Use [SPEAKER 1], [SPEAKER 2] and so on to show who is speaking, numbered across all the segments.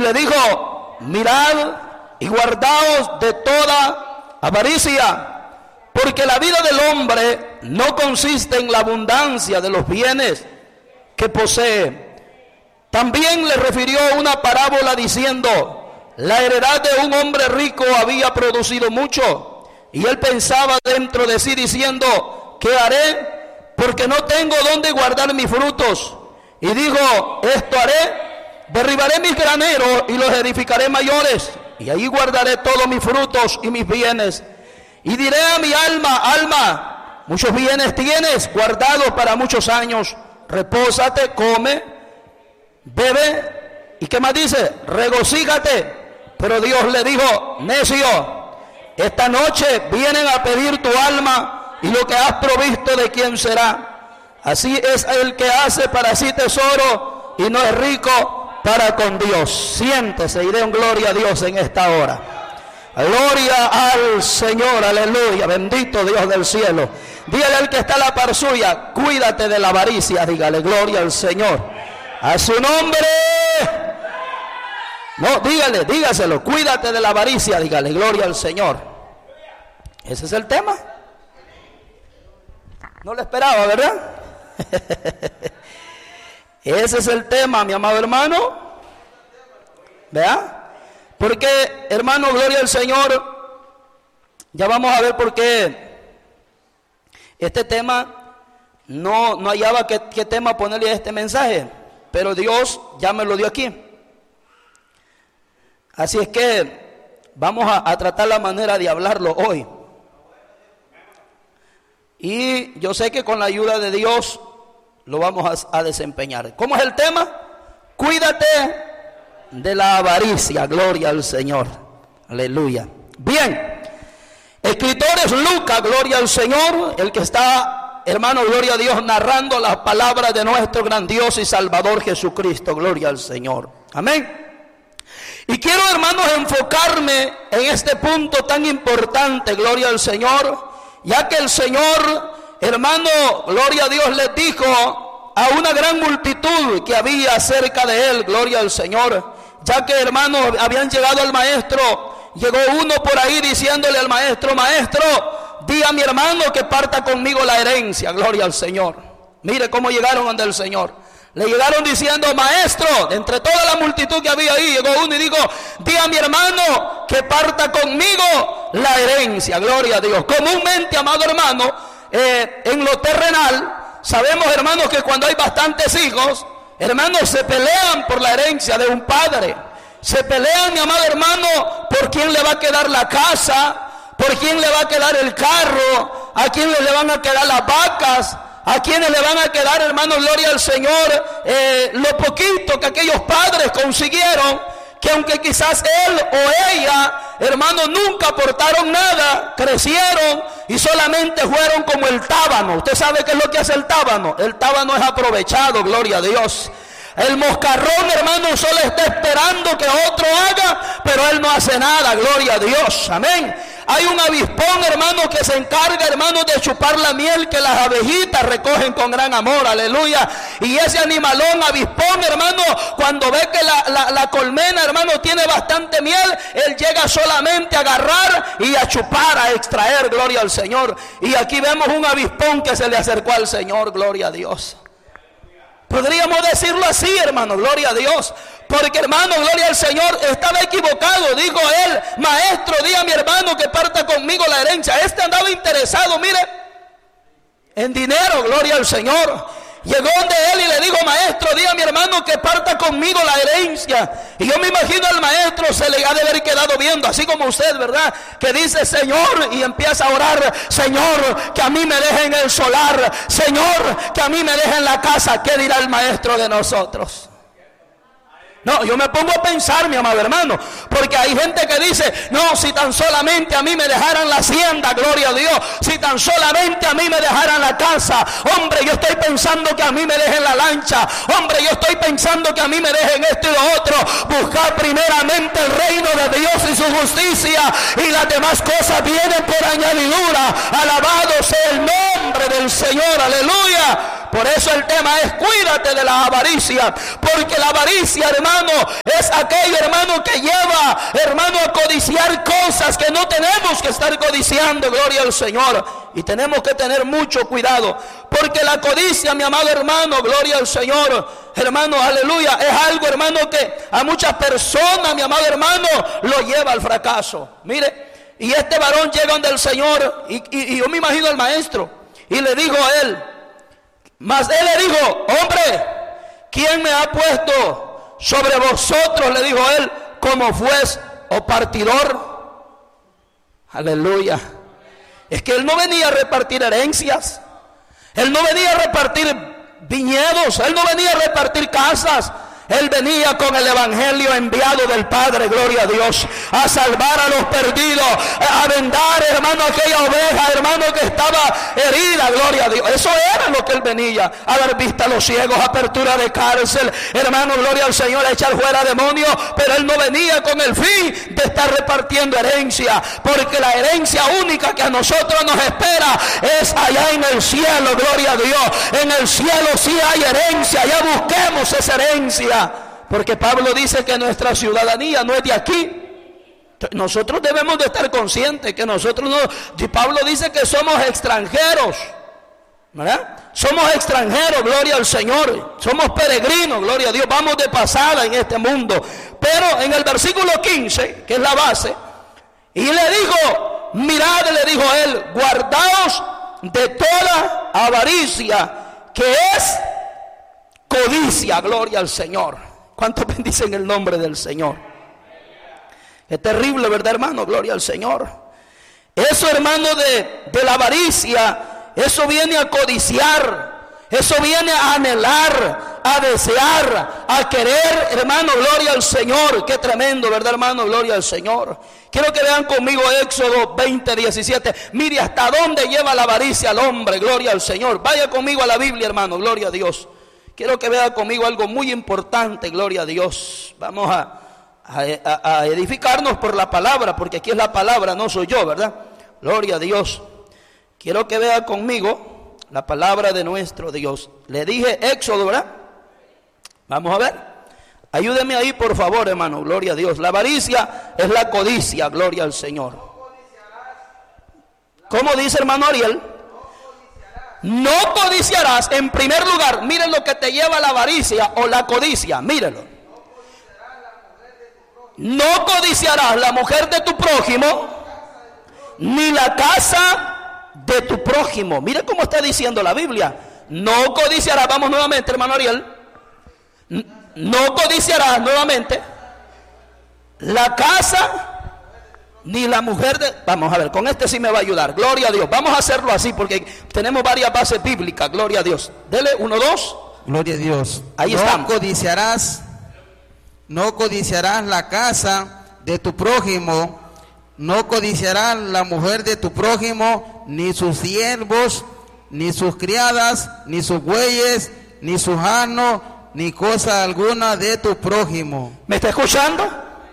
[SPEAKER 1] le dijo: mirad y guardaos de toda avaricia, porque la vida del hombre no consiste en la abundancia de los bienes que posee. También le refirió una parábola diciendo: la heredad de un hombre rico había producido mucho, y él pensaba dentro de sí diciendo: ¿qué haré? Porque no tengo dónde guardar mis frutos. Y dijo: esto haré: derribaré mis graneros y los edificaré mayores, y ahí guardaré todos mis frutos y mis bienes. Y diré a mi alma: alma, muchos bienes tienes guardados para muchos años, repósate, come, bebe, y ¿qué más dice? Regocíjate. Pero Dios le dijo: necio, esta noche vienen a pedir tu alma, y lo que has provisto, ¿de quién será? Así es el que hace para sí tesoro y no es rico para con Dios. Siéntese y den gloria a Dios en esta hora. Gloria al Señor, aleluya, bendito Dios del cielo. Dígale al que está a la par suya: cuídate de la avaricia. Dígale: gloria al Señor, a su nombre. No, dígaselo: cuídate de la avaricia. Dígale: gloria al Señor. Ese es el tema. No lo esperaba, ¿verdad? Ese es el tema, mi amado hermano. ¿Vea? Porque, hermano, gloria al Señor, ya vamos a ver por qué este tema no hallaba qué tema ponerle a este mensaje, pero Dios ya me lo dio aquí. Así es que vamos a tratar la manera de hablarlo hoy. Y yo sé que con la ayuda de Dios lo vamos a desempeñar. ¿Cómo es el tema? Cuídate de la avaricia. Gloria al Señor, aleluya. Bien, escritor es Lucas, gloria al Señor, el que está, hermano, gloria a Dios, narrando las palabras de nuestro gran Dios y Salvador Jesucristo. Gloria al Señor, amén. Y quiero, hermanos, enfocarme en este punto tan importante, gloria al Señor, ya que el Señor, hermano, gloria a Dios, les dijo a una gran multitud que había cerca de él, gloria al Señor, ya que, hermano, habían llegado al maestro. Llegó uno por ahí diciéndole al maestro: maestro, di a mi hermano que parta conmigo la herencia. Gloria al Señor. Mire cómo llegaron ante el Señor. Le llegaron diciendo: maestro, entre toda la multitud que había ahí, llegó uno y dijo: di a mi hermano que parta conmigo la herencia. Gloria a Dios. Comúnmente, amado hermano, en lo terrenal, sabemos, hermanos, que cuando hay bastantes hijos, hermanos, se pelean por la herencia de un padre. Se pelean, mi amado hermano, por quién le va a quedar la casa, por quién le va a quedar el carro, a quién le van a quedar las vacas, a quienes le van a quedar, hermano, gloria al Señor, lo poquito que aquellos padres consiguieron, que aunque quizás él o ella, hermano, nunca aportaron nada, crecieron y solamente fueron como el tábano. Usted sabe qué es lo que hace el tábano. El tábano es aprovechado, gloria a Dios. El moscarrón, hermano, solo está esperando que otro haga, pero él no hace nada, gloria a Dios, amén. Hay un avispón, hermano, que se encarga, hermano, de chupar la miel que las abejitas recogen con gran amor, aleluya. Y ese animalón, avispón, hermano, cuando ve que la colmena, hermano, tiene bastante miel, él llega solamente a agarrar y a chupar, a extraer, gloria al Señor. Y aquí vemos un avispón que se le acercó al Señor, gloria a Dios. Podríamos decirlo así, hermano, gloria a Dios. Porque, hermano, gloria al Señor, estaba equivocado. Dijo él: maestro, di a mi hermano que parta conmigo la herencia. Este andaba interesado, mire, en dinero, gloria al Señor. Llegó donde él y le dijo: maestro, di a mi hermano que parta conmigo la herencia. Y yo me imagino al maestro se le ha de haber quedado viendo, así como usted, ¿verdad? Que dice: Señor, y empieza a orar: Señor, que a mí me dejen el solar, Señor, que a mí me dejen la casa. ¿Qué dirá el maestro de nosotros? No, yo me pongo a pensar, mi amado hermano, porque hay gente que dice: no, si tan solamente a mí me dejaran la hacienda, gloria a Dios, si tan solamente a mí me dejaran la casa, hombre, yo estoy pensando que a mí me dejen la lancha, hombre, yo estoy pensando que a mí me dejen esto y lo otro. Buscar primeramente el reino de Dios y su justicia, y las demás cosas vienen por añadidura. Alabado sea el nombre del Señor, aleluya. Por eso el tema es cuídate de la avaricia, porque la avaricia, hermano, es aquello, hermano, que lleva, hermano, a codiciar cosas que no tenemos que estar codiciando. Gloria al Señor. Y tenemos que tener mucho cuidado, porque la codicia, mi amado hermano, gloria al Señor, hermano, aleluya, es algo, hermano, que a muchas personas, mi amado hermano, lo lleva al fracaso. Mire, y este varón llega donde el Señor, y yo me imagino al maestro, y le dijo a él, mas él le dijo, hombre, ¿quién me ha puesto sobre vosotros? Le dijo él, como juez o partidor. Aleluya. Es que él no venía a repartir herencias, él no venía a repartir viñedos, él no venía a repartir casas. Él venía con el evangelio enviado del Padre, gloria a Dios, a salvar a los perdidos, a vendar, hermano, aquella oveja, hermano, que estaba herida, gloria a Dios. Eso era lo que él venía, a dar vista a los ciegos, apertura de cárcel, hermano, gloria al Señor, a echar fuera demonios. Pero él no venía con el fin de estar repartiendo herencia, porque la herencia única que a nosotros nos espera es allá en el cielo, gloria a Dios. En el cielo sí hay herencia, ya busquemos esa herencia. Porque Pablo dice que nuestra ciudadanía no es de aquí. Nosotros debemos de estar conscientes que nosotros no. Pablo dice que somos extranjeros, ¿verdad? Somos extranjeros, gloria al Señor. Somos peregrinos, gloria a Dios. Vamos de pasada en este mundo. Pero en el versículo 15, que es la base, y le dijo, mirad, le dijo él, guardaos de toda avaricia, que es codicia, gloria al Señor. ¿Cuántos bendicen el nombre del Señor? Es terrible, ¿verdad, hermano? Gloria al Señor. Eso, hermano, de la avaricia, eso viene a codiciar, eso viene a anhelar, a desear, a querer, hermano, gloria al Señor. Qué tremendo, ¿verdad, hermano? Gloria al Señor. Quiero que vean conmigo Éxodo 20:17. Mire hasta dónde lleva la avaricia al hombre, gloria al Señor. Vaya conmigo a la Biblia, hermano, gloria a Dios. Quiero que vea conmigo algo muy importante, gloria a Dios. Vamos a edificarnos por la palabra, porque aquí es la palabra, no soy yo, ¿verdad? Gloria a Dios. Quiero que vea conmigo la palabra de nuestro Dios. Le dije Éxodo, ¿verdad? Vamos a ver. Ayúdeme ahí, por favor, hermano, gloria a Dios. La avaricia es la codicia, gloria al Señor. ¿Cómo dice, hermano Ariel? No codiciarás, en primer lugar, miren lo que te lleva a la avaricia o la codicia, mírenlo. No codiciarás la mujer de tu prójimo, ni la casa de tu prójimo. Mire cómo está diciendo la Biblia. No codiciarás, vamos nuevamente, hermano Ariel. No codiciarás nuevamente la casa ni la mujer de... Vamos a ver, con este sí me va a ayudar, gloria a Dios. Vamos a hacerlo así porque tenemos varias bases bíblicas, gloria a Dios. Dele, 1, 2.
[SPEAKER 2] Gloria a Dios.
[SPEAKER 1] Ahí estamos.
[SPEAKER 2] No codiciarás la casa de tu prójimo, no codiciarás la mujer de tu prójimo, ni sus siervos, ni sus criadas, ni sus bueyes, ni sus asnos, ni cosa alguna de tu prójimo.
[SPEAKER 1] ¿Me está escuchando?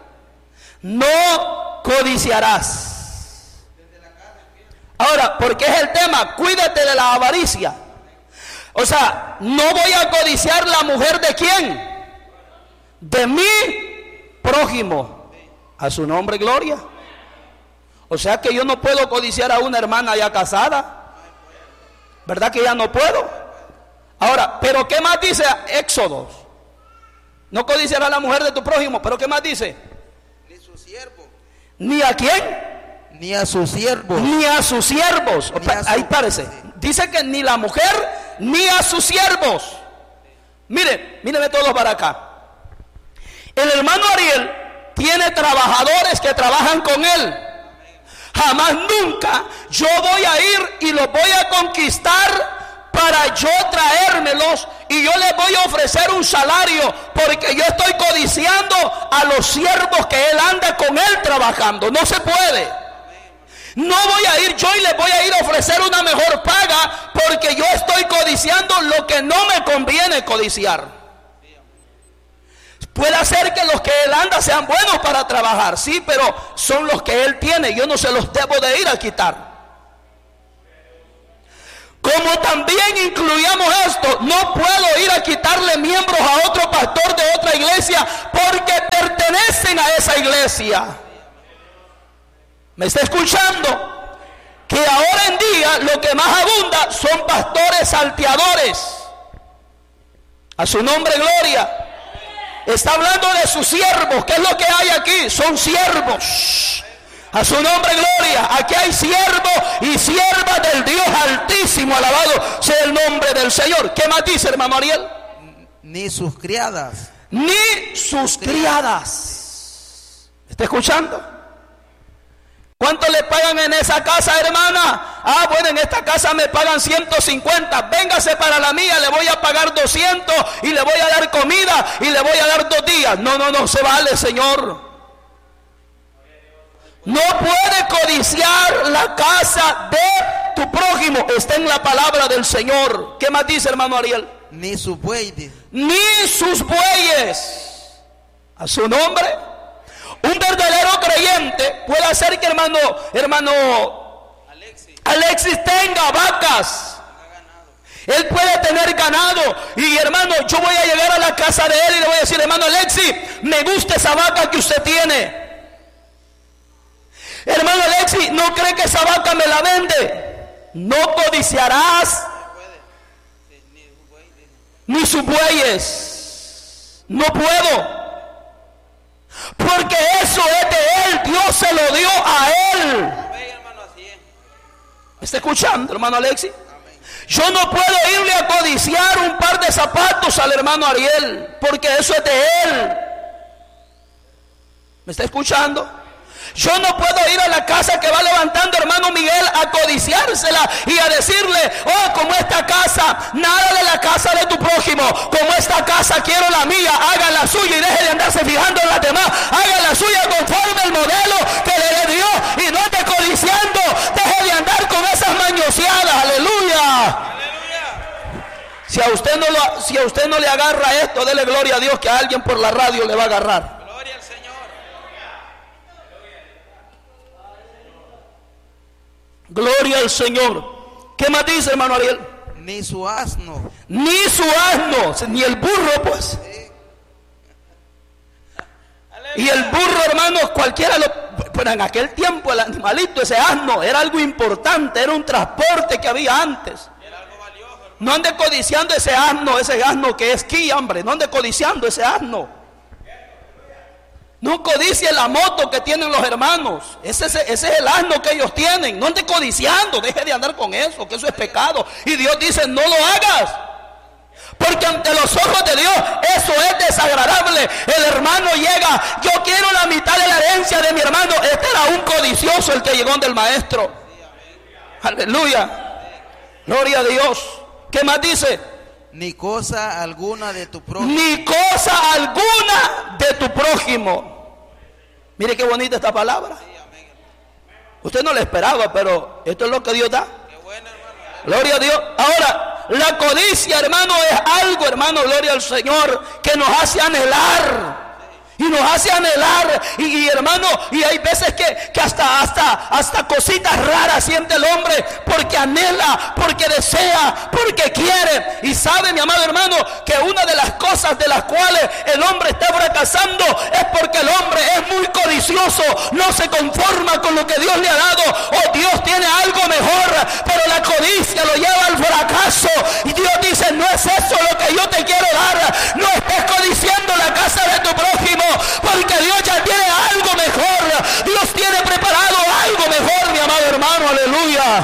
[SPEAKER 1] No codiciarás. Ahora, porque es el tema, cuídate de la avaricia. O sea, no voy a codiciar la mujer de quién, de mi prójimo. A su nombre, gloria. O sea que yo no puedo codiciar a una hermana ya casada, ¿verdad que ya no puedo? Ahora, pero ¿qué más dice Éxodo? No codiciarás a la mujer de tu prójimo, pero ¿qué más dice?
[SPEAKER 2] Ni su siervo.
[SPEAKER 1] ¿Ni a quién?
[SPEAKER 2] Ni a sus siervos.
[SPEAKER 1] Ni a sus siervos. Ahí parece. Dice que ni la mujer ni a sus siervos. Mírenme todos para acá. El hermano Ariel tiene trabajadores que trabajan con él. Jamás nunca yo voy a ir y los voy a conquistar para yo traérmelos y yo les voy a ofrecer un salario porque yo estoy codiciando a los siervos que él anda con él trabajando. No se puede. No voy a ir yo y les voy a ir a ofrecer una mejor paga porque yo estoy codiciando lo que no me conviene codiciar. Puede ser que los que él anda sean buenos para trabajar, sí, pero son los que él tiene. Yo no se los debo de ir a quitar. Como también incluyamos esto, no puedo ir a quitarle miembros a otro pastor de otra iglesia porque pertenecen a esa iglesia. ¿Me está escuchando? Que ahora en día lo que más abunda son pastores salteadores. A su nombre, gloria. Está hablando de sus siervos. ¿Qué es lo que hay aquí? Son siervos. A su nombre, gloria. Aquí hay siervos y siervas del Dios Altísimo. Alabado sea el nombre del Señor. ¿Qué más dice, hermano Ariel?
[SPEAKER 2] Ni sus criadas.
[SPEAKER 1] Ni sus criadas. ¿Está escuchando? ¿Cuánto le pagan en esa casa, hermana? Ah, bueno, en esta casa me pagan 150. Véngase para la mía, le voy a pagar 200 y le voy a dar comida y le voy a dar 2 días. No se vale, Señor. No puede codiciar la casa de tu prójimo. Está en la palabra del Señor. ¿Qué más dice, hermano Ariel?
[SPEAKER 2] Ni sus bueyes.
[SPEAKER 1] Ni sus bueyes. A su nombre. Un verdadero creyente puede hacer que hermano Alexis tenga vacas. Él puede tener ganado. Y hermano, yo voy a llegar a la casa de él y le voy a decir: hermano Alexis, me gusta esa vaca que usted tiene. Hermano Alexis, ¿no cree que esa vaca me la vende? No codiciarás ni sus bueyes. No puedo. Porque eso es de él. Dios se lo dio a él. ¿Me está escuchando, hermano Alexis? Yo no puedo irle a codiciar un par de zapatos al hermano Ariel, porque eso es de él. ¿Me está escuchando? Yo no puedo ir a la casa que va levantando hermano Miguel a codiciársela y a decirle: oh, como esta casa, nada de la casa de tu prójimo, como esta casa quiero la mía, haga la suya y deje de andarse fijando en las demás, haga la suya conforme el modelo que le dio y no esté codiciando, deje de andar con esas mañoseadas. Aleluya. Si a usted no le agarra esto, dele gloria a Dios, que a alguien por la radio le va a agarrar. Gloria al Señor. ¿Qué más dice, hermano Ariel?
[SPEAKER 2] Ni su asno.
[SPEAKER 1] Ni su asno, ni el burro, pues. Y el burro, hermano, cualquiera pero en aquel tiempo el animalito, ese asno, era algo importante, era un transporte que había antes. No ande codiciando ese asno que es aquí, hombre. No ande codiciando ese asno. No codicie la moto que tienen los hermanos. Ese es el asno que ellos tienen. No ande codiciando, deje de andar con eso, que eso es pecado. Y Dios dice: no lo hagas. Porque ante los ojos de Dios eso es desagradable. El hermano llega: yo quiero la mitad de la herencia de mi hermano. Este era un codicioso el que llegó del maestro. Aleluya. Gloria a Dios. ¿Qué más dice?
[SPEAKER 2] Ni cosa alguna de tu prójimo.
[SPEAKER 1] Ni cosa alguna de tu prójimo. Mire qué bonita esta palabra. Usted no la esperaba, pero esto es lo que Dios da. Gloria a Dios. Ahora, la codicia, hermano, es algo, hermano, gloria al Señor, que nos hace anhelar. Y nos hace anhelar, y hermano, y hay veces que hasta cositas raras siente el hombre, porque anhela, porque desea, porque quiere. Y sabe, mi amado hermano, que una de las cosas de las cuales el hombre está fracasando es porque el hombre es muy codicioso, no se conforma con lo que Dios le ha dado. Oh, Dios tiene algo mejor, pero la codicia lo lleva al fracaso. Y Dios dice: no es eso lo que yo te quiero dar, no estés codiciando la casa de tu prójimo, porque Dios ya tiene algo mejor. Dios tiene preparado algo mejor, mi amado hermano. Aleluya.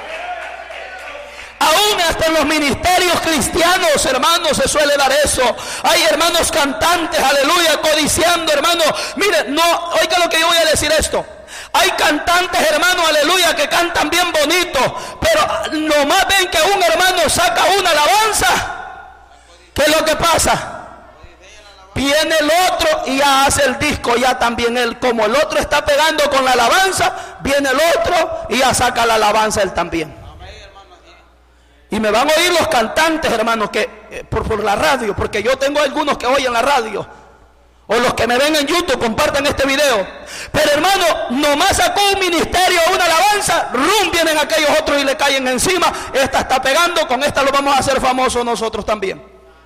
[SPEAKER 1] Aún hasta en los ministerios cristianos, hermanos, se suele dar eso. Hay hermanos cantantes, aleluya, codiciando, hermano. Mire, no, oiga lo que yo voy a decir esto. Hay cantantes, hermano, aleluya, que cantan bien bonito, pero nomás ven que un hermano saca una alabanza. ¿Qué es lo que pasa? Viene el otro y ya hace el disco, ya también él, como el otro está pegando con la alabanza, viene el otro y ya saca la alabanza él también. Y me van a oír los cantantes, hermanos, que por la radio, porque yo tengo algunos que oyen la radio. O los que me ven en YouTube, compartan este video. Pero hermano, nomás sacó un ministerio, una alabanza, rum, vienen aquellos otros y le caen encima. Esta está pegando, con esta lo vamos a hacer famoso nosotros también.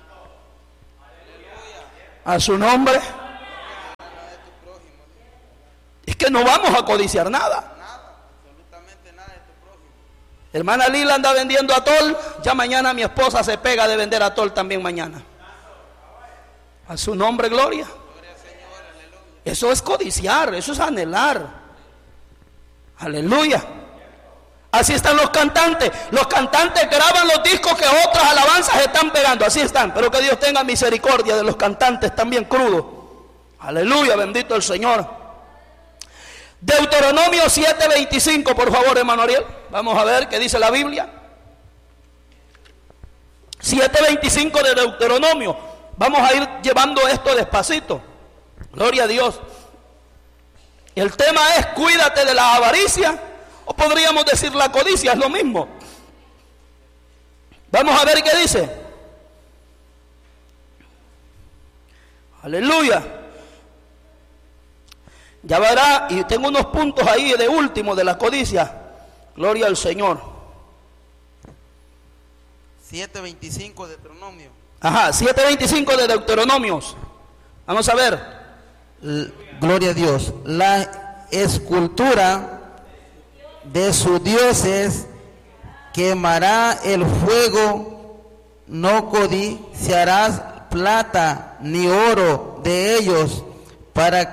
[SPEAKER 1] A su nombre. Es que no vamos a codiciar nada. Hermana Lila anda vendiendo atol, ya mañana mi esposa se pega de vender atol también mañana. A su nombre, gloria. Eso es codiciar, eso es anhelar. Aleluya. Así están los cantantes. Los cantantes graban los discos que otras alabanzas están pegando. Así están. Pero que Dios tenga misericordia de los cantantes también crudos. Aleluya, bendito el Señor. Deuteronomio 7:25, por favor, hermano Ariel. Vamos a ver qué dice la Biblia. 7:25 de Deuteronomio. Vamos a ir llevando esto despacito. Gloria a Dios. El tema es: cuídate de la avaricia, o podríamos decir la codicia, es lo mismo. Vamos a ver qué dice. Aleluya. Ya verá, y tengo unos puntos ahí de último de la codicia. Gloria al Señor.
[SPEAKER 2] 7:25 de Deuteronomio.
[SPEAKER 1] Ajá, 7:25 de Deuteronomios. Vamos a ver.
[SPEAKER 2] Gloria a Dios. La escultura de sus dioses quemará el fuego, no codiciarás plata ni oro de ellos para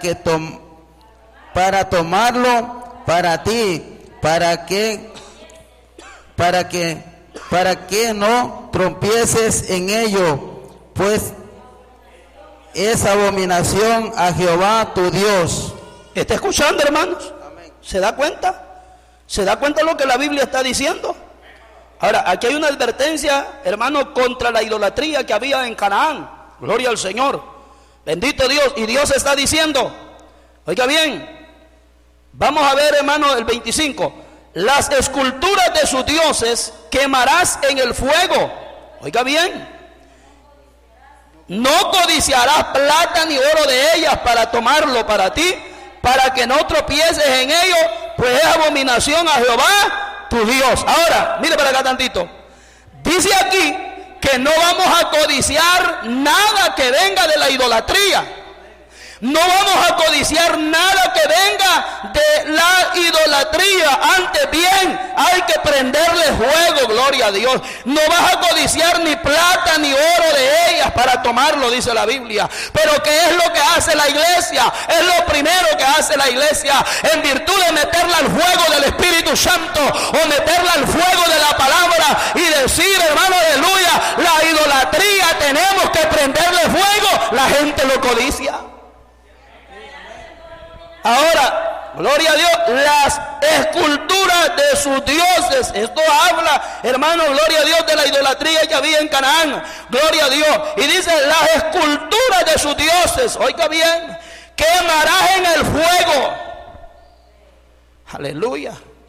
[SPEAKER 2] tomarlo para ti, para que no tropieces en ello, pues es abominación a Jehová tu Dios.
[SPEAKER 1] ¿Está escuchando, hermanos?
[SPEAKER 2] Amén.
[SPEAKER 1] ¿Se da cuenta? ¿Se da cuenta lo que la Biblia está diciendo? Ahora, aquí hay una advertencia, hermano, contra la idolatría que había en Canaán. Gloria al Señor. Bendito Dios. Y Dios está diciendo, oiga bien, vamos a ver, hermano, el 25. Las esculturas de sus dioses quemarás en el fuego. Oiga bien. No codiciarás plata ni oro de ellas para tomarlo para ti, para que no tropieces en ello, pues es abominación a Jehová tu Dios. Ahora, mire para acá tantito. Dice aquí que no vamos a codiciar nada que venga de la idolatría. No vamos a codiciar nada que venga de la idolatría. Antes bien, hay que prenderle fuego, gloria a Dios. No vas a codiciar ni plata ni oro de ellas para tomarlo, dice la Biblia. Pero ¿qué es lo que hace la iglesia? Es lo primero que hace la iglesia. En virtud de meterla al fuego del Espíritu Santo, o meterla al fuego de la palabra, y decir, hermano, aleluya, la idolatría tenemos que prenderle fuego. La gente lo codicia. Ahora, gloria a Dios, las esculturas de sus dioses. Esto habla, hermano, gloria a Dios, de la idolatría que había en Canaán. Gloria a Dios. Y dice, las esculturas de sus dioses, oiga bien, quemarás en el fuego. Aleluya.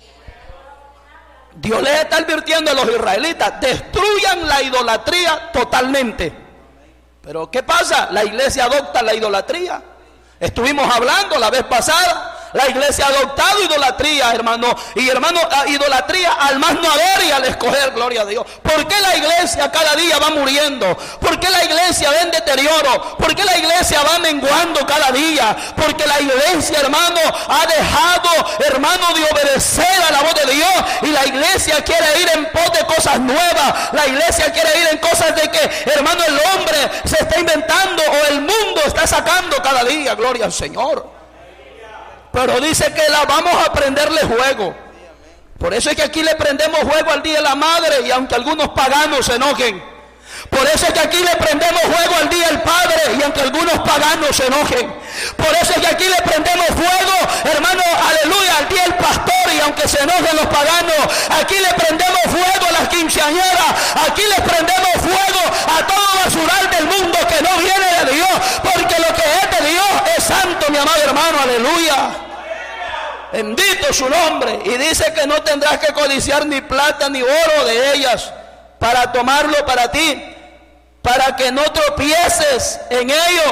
[SPEAKER 1] Dios les está advirtiendo a los israelitas, destruyan la idolatría totalmente. Pero ¿qué pasa? La iglesia adopta la idolatría. Estuvimos hablando la vez pasada. La iglesia ha adoptado idolatría, hermano. Y hermano, idolatría al más no haber y al escoger, gloria a Dios. ¿Por qué la iglesia cada día va muriendo? ¿Por qué la iglesia va en deterioro? ¿Por qué la iglesia va menguando cada día? Porque la iglesia, hermano, ha dejado, hermano, de obedecer a la voz de Dios. Y la iglesia quiere ir en pos de cosas nuevas. La iglesia quiere ir en cosas de que, hermano, el hombre se está inventando o el mundo está sacando cada día, gloria al Señor. Pero dice que la vamos a prenderle fuego. Por eso es que aquí le prendemos fuego al Día de la Madre, y aunque algunos paganos se enojen. Por eso es que aquí le prendemos fuego al Día del Padre, y aunque algunos paganos se enojen. Por eso es que aquí le prendemos fuego, hermano, aleluya, al Día del Pastor, y aunque se enojen los paganos. Aquí le prendemos fuego a las quinceañeras. Aquí le prendemos fuego a todo basural del mundo que no viene de Dios. Porque lo que es de Dios es santo, mi amado hermano, aleluya. Bendito su nombre. Y dice que no tendrás que codiciar ni plata ni oro de ellas para tomarlo para ti, para que no tropieces en ello,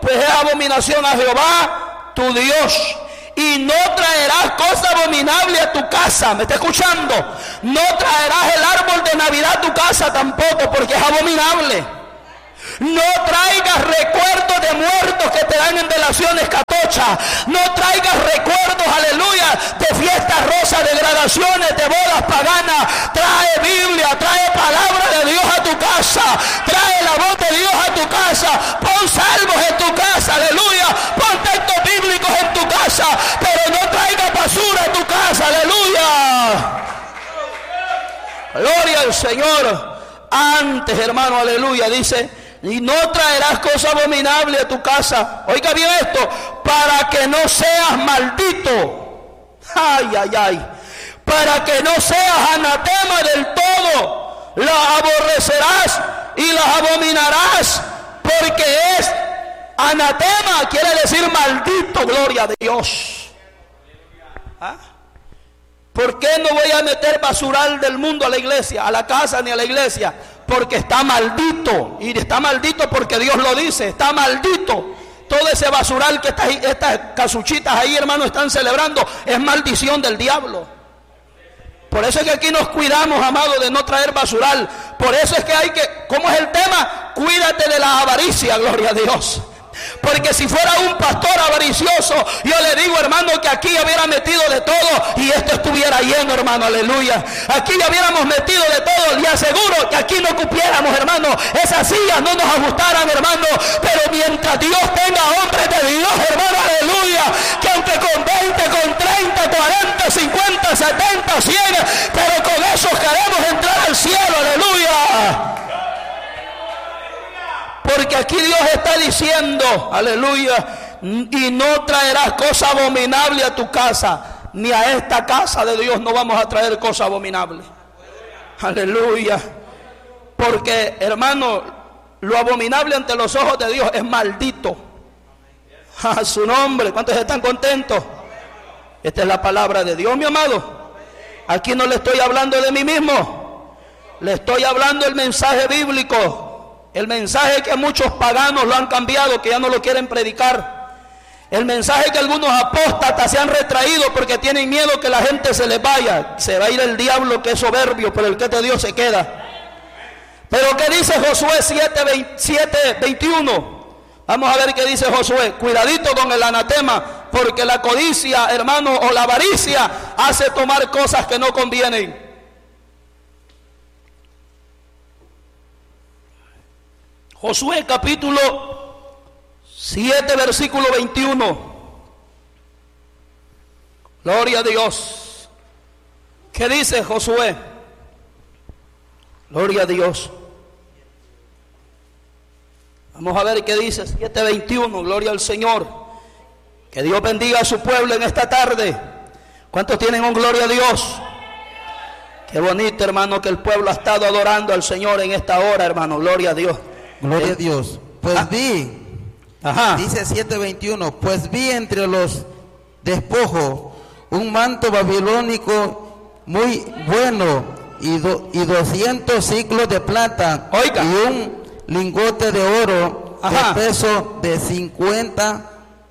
[SPEAKER 1] pues es abominación a Jehová tu Dios. Y no traerás cosa abominable a tu casa. ¿Me está escuchando? No traerás el árbol de Navidad a tu casa tampoco, porque es abominable. No traigas recuerdos de muertos que te dan en delaciones catochas. No traigas recuerdos, aleluya, de fiestas rosas, de graduaciones, de bodas paganas. Trae Biblia, trae palabra de Dios a tu casa. Trae la voz de Dios a tu casa. Pon salmos en tu casa, aleluya. Pon textos bíblicos en tu casa. Pero no traigas basura a tu casa, aleluya. Gloria al Señor. Antes, hermano, aleluya, dice: y no traerás cosa abominable a tu casa. Oiga bien esto: para que no seas maldito. Ay, ay, ay. Para que no seas anatema del todo. Las aborrecerás y las abominarás, porque es anatema, quiere decir maldito. Gloria a Dios. ¿Ah? ¿Por qué no voy a meter basural del mundo a la iglesia, a la casa ni a la iglesia? Porque está maldito. Y está maldito porque Dios lo dice. Está maldito. Todo ese basural que estas casuchitas ahí, hermano, están celebrando, es maldición del diablo. Por eso es que aquí nos cuidamos, amado, de no traer basural. Por eso es que hay que, ¿cómo es el tema? Cuídate de la avaricia, gloria a Dios. Porque si fuera un pastor avaricioso, yo le digo, hermano, que aquí hubiera metido de todo y esto estuviera lleno, hermano, aleluya. Aquí ya hubiéramos metido de todo, le aseguro que aquí no cupiéramos, hermano. Esas sillas no nos ajustaran, hermano. Pero mientras Dios tenga hombres de Dios, hermano, aleluya, que aunque con 20, con 30, 40, 50, 70, 100, pero con esos queremos entrar al cielo, aleluya. Porque aquí Dios está diciendo, aleluya, y no traerás cosa abominable a tu casa, ni a esta casa de Dios no vamos a traer cosa abominable. Aleluya. Porque, hermano, lo abominable ante los ojos de Dios es maldito. A su nombre. ¿Cuántos están contentos? Esta es la palabra de Dios, mi amado. Aquí no le estoy hablando de mí mismo. Le estoy hablando del mensaje bíblico. El mensaje que muchos paganos lo han cambiado, que ya no lo quieren predicar. El mensaje que algunos apóstatas se han retraído porque tienen miedo que la gente se les vaya. Se va a ir el diablo, que es soberbio, pero el que es de Dios se queda. Pero ¿qué dice Josué 7:21? Vamos a ver qué dice Josué. Cuidadito con el anatema, porque la codicia, hermano, o la avaricia hace tomar cosas que no convienen. Josué capítulo 7 versículo 21. Gloria a Dios. ¿Qué dice Josué? Gloria a Dios. Vamos a ver qué dice 7:21. Gloria al Señor. Que Dios bendiga a su pueblo en esta tarde. ¿Cuántos tienen un gloria a Dios? Qué bonito, hermano, que el pueblo ha estado adorando al Señor en esta hora, hermano. Gloria a Dios.
[SPEAKER 2] Gloria a Dios. Pues vi, dice 7:21, pues vi entre los despojos un manto babilónico muy bueno y 200 ciclos de plata.
[SPEAKER 1] Oiga.
[SPEAKER 2] Y un lingote de oro de peso de 50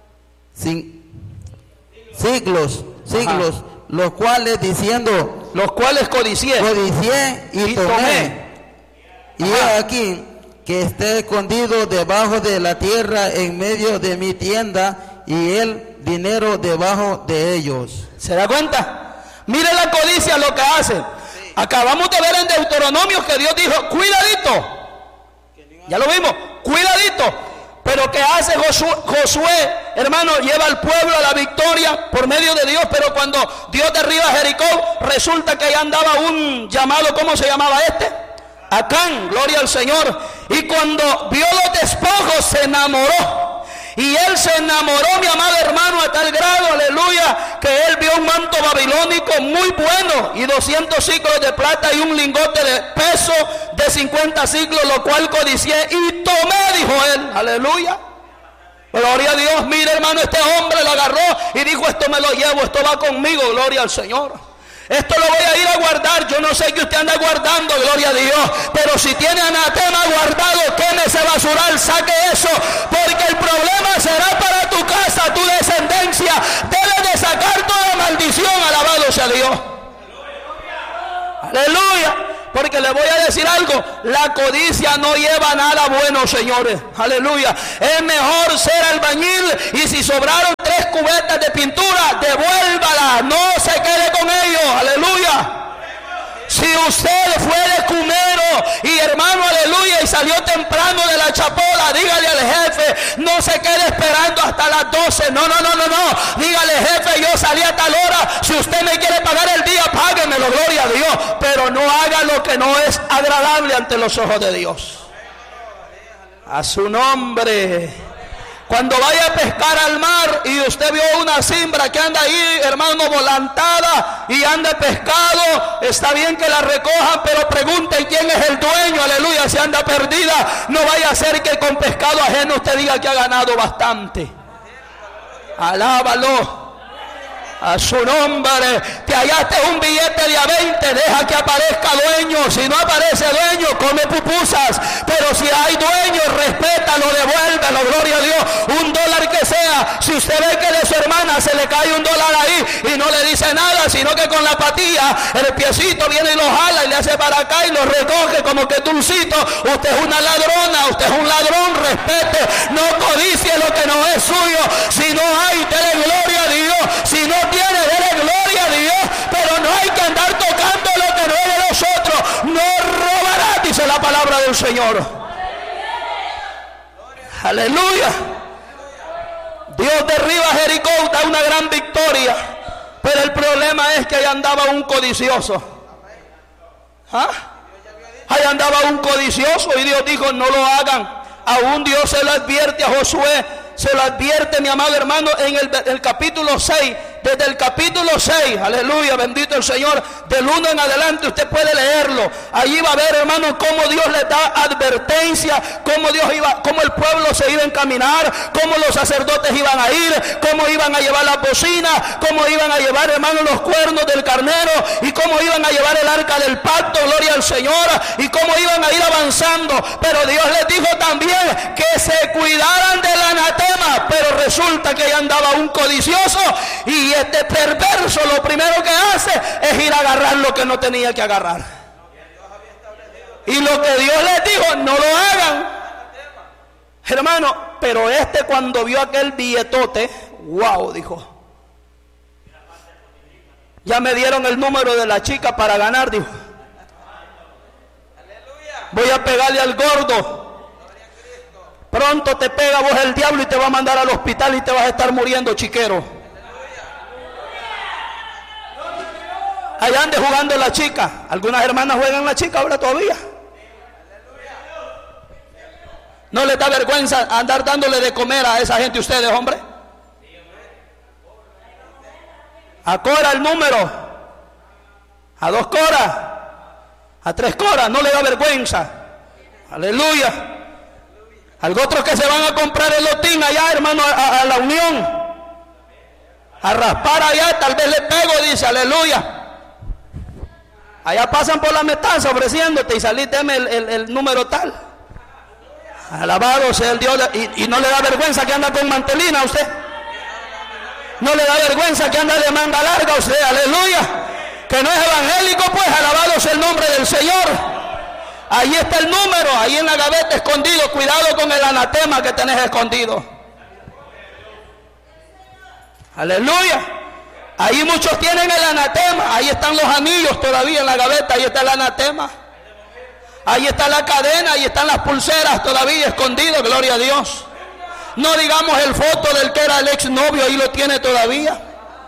[SPEAKER 2] siglos, los cuales diciendo,
[SPEAKER 1] los cuales codicié
[SPEAKER 2] y tomé. Y he aquí que esté escondido debajo de la tierra en medio de mi tienda, y el dinero debajo de ellos.
[SPEAKER 1] ¿Se da cuenta? Mire la codicia lo que hace. Sí. Acabamos de ver en Deuteronomio que Dios dijo, cuidadito. Ya lo vimos, cuidadito. Pero ¿qué hace Josué? Hermano, lleva al pueblo a la victoria por medio de Dios. Pero cuando Dios derriba a Jericó, resulta que ahí andaba un llamado, ¿cómo se llamaba este? Acán, gloria al Señor. Y cuando vio los despojos se enamoró. Y él se enamoró, mi amado hermano, a tal grado, aleluya, que él vio un manto babilónico muy bueno y 200 ciclos de plata y un lingote de peso de 50 ciclos, lo cual codicié y tomé, dijo él, aleluya. Gloria a Dios. Mire, hermano, este hombre lo agarró y dijo, esto me lo llevo, esto va conmigo, gloria al Señor. Esto lo voy a ir a guardar. Yo no sé que usted anda guardando, gloria a Dios, pero si tiene anatema guardado, quémese basural, saque eso, porque el problema será para tu casa, tu descendencia. Debes de sacar toda maldición. Alabado sea Dios. Aleluya. Porque le voy a decir algo, la codicia no lleva nada bueno, señores. Aleluya. Es mejor ser albañil, y si sobraron 3 cubetas de pintura, devuélvala, no se quede con ellos. Aleluya. Si usted fue de cumero y hermano, aleluya, y salió temprano de la chapola, dígale al jefe, no se quede esperando hasta las 12. No. Dígale, jefe, yo salí a tal hora. Si usted me quiere pagar el día, páguemelo, gloria a Dios. Pero no haga lo que no es agradable ante los ojos de Dios. A su nombre. Cuando vaya a pescar al mar y usted vio una cimbra que anda ahí, hermano, volantada y anda pescado, está bien que la recojan, pero pregunten quién es el dueño, aleluya. Si anda perdida, no vaya a ser que con pescado ajeno usted diga que ha ganado bastante. Alábalo. A su nombre. Te hallaste un billete de a 20, deja que aparezca dueño. Si no aparece dueño, come pupusas. Pero si hay dueño, respétalo, devuélvelo, gloria a Dios. $1 que sea. Si usted ve que de su hermana se le cae $1 ahí y no le dice nada, sino que con la patilla, el piecito viene y lo jala y le hace para acá y lo recoge como que dulcito. Usted es una ladrona, usted es un ladrón, respete. No codicie lo que no es suyo. Si no hay, dele gloria a Dios. Si no tiene, dele gloria a Dios, pero no hay que andar tocando lo que no es de nosotros. No robarás, dice la palabra del Señor. Aleluya. Dios derriba a Jericó, da una gran victoria, pero el problema es que ahí andaba un codicioso. Ahí andaba un codicioso y Dios dijo, no lo hagan. Aún Dios se lo advierte a Josué, se lo advierte, mi amado hermano, en el capítulo 6. Desde el capítulo 6, aleluya, bendito el Señor, del 1 en adelante usted puede leerlo. Allí va a ver, hermano, cómo Dios les da advertencia, cómo el pueblo se iba a encaminar, cómo los sacerdotes iban a ir, cómo iban a llevar la bocina, cómo iban a llevar, hermano, los cuernos del carnero, y cómo iban a llevar el arca del pacto, gloria al Señor, y cómo iban a ir avanzando. Pero Dios les dijo también que se cuidaran del anatema. Pero resulta que ahí andaba un codicioso, y este perverso lo primero que hace es ir a agarrar lo que no tenía que agarrar. Y lo que Dios les dijo, no lo hagan. Hermano, pero cuando vio aquel billetote, wow, dijo, ya me dieron el número de la chica para ganar, dijo, voy a pegarle al gordo. Pronto te pega vos el diablo y te va a mandar al hospital y te vas a estar muriendo, chiquero. Allá ande jugando la chica. Algunas hermanas juegan la chica ahora todavía. ¿No les da vergüenza andar dándole de comer a esa gente ustedes, hombre? A Cora el número, a 2 coras, a 3 coras, no le da vergüenza. Aleluya. Algo otros que se van a comprar el lotín allá, hermano, a la Unión, a raspar allá, tal vez le pego, dice, aleluya. Allá pasan por la metanza ofreciéndote y salís, deme el número tal. Alabado sea el Dios. Y no le da vergüenza que anda con mantelina a usted. No le da vergüenza que anda de manga larga a usted, aleluya. Que no es evangélico, pues, alabado sea el nombre del Señor. Ahí está el número, ahí en la gaveta escondido. Cuidado con el anatema que tenés escondido. Aleluya. Ahí muchos tienen el anatema. Ahí están los anillos todavía en la gaveta. Ahí está el anatema. Ahí está la cadena. Ahí están las pulseras todavía escondidas. Gloria a Dios. No digamos el foto del que era el exnovio. Ahí lo tiene todavía.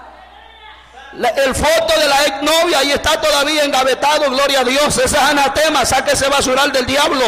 [SPEAKER 1] El foto de la exnovia. Ahí está todavía engavetado. Gloria a Dios. Ese es anatema. Saque ese basural del diablo.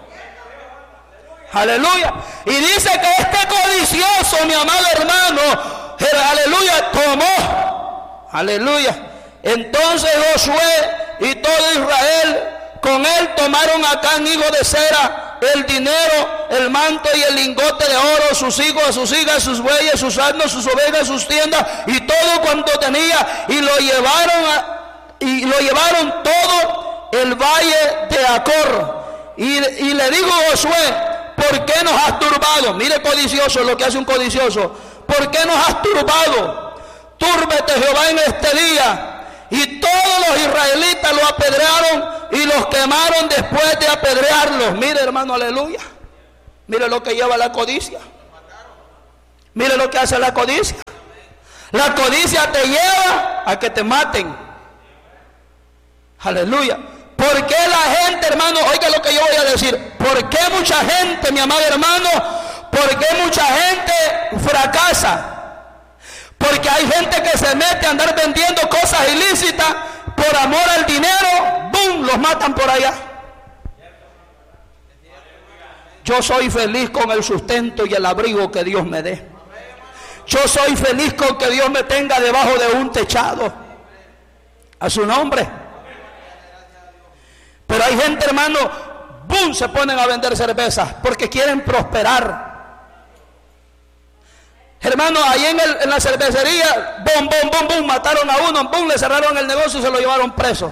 [SPEAKER 1] Aleluya. Y dice que este codicioso, mi amado hermano, aleluya, tomó. Aleluya. Entonces Josué y todo Israel con él tomaron a Acán, hijo de Zera, el dinero, el manto y el lingote de oro, sus hijos, sus hijas, sus bueyes, sus asnos, sus ovejas, sus tiendas y todo cuanto tenía, y lo llevaron y lo llevaron todo el valle de Acor. Y le dijo Josué: ¿por qué nos has turbado? Mire, codicioso, lo que hace un codicioso. ¿Por qué nos has turbado? Túrbete Jehová en este día. Y todos los israelitas lo apedrearon y los quemaron después de apedrearlos. Mire, hermano, aleluya. Mire lo que lleva la codicia. Mire lo que hace la codicia. La codicia te lleva a que te maten. Aleluya. ¿Por qué la gente, hermano? Oiga lo que yo voy a decir. ¿Por qué mucha gente, mi amado hermano? ¿Por qué mucha gente fracasa? Porque hay gente que se mete a andar vendiendo cosas ilícitas por amor al dinero. ¡Bum! Los matan por allá. Yo soy feliz con el sustento y el abrigo que Dios me dé. Yo soy feliz con que Dios me tenga debajo de un techado. A su nombre. Pero hay gente, hermano, ¡bum!, se ponen a vender cervezas porque quieren prosperar. Hermano, ahí en la cervecería, ¡bum, bum, bum, bum!, mataron a uno, ¡bum!, le cerraron el negocio y se lo llevaron preso.